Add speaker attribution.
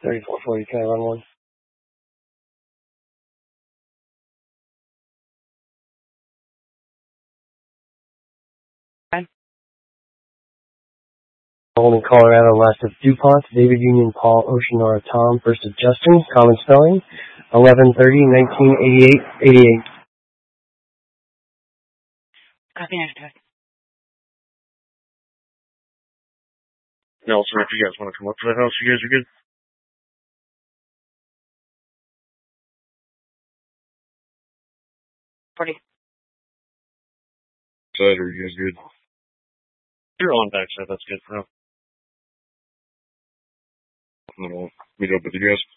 Speaker 1: 3440, can I run one? Home in Colorado, last of DuPont, David Union, Paul, Oceanora, Tom, first of Justin, common spelling, 11/30/1988.
Speaker 2: Copy, Ashton.
Speaker 3: Nelson, if you guys want to come up to the house, you guys are good.
Speaker 2: 40.
Speaker 3: Side, are you guys good? You're on backside, that's good for now. I'll meet up with you guys.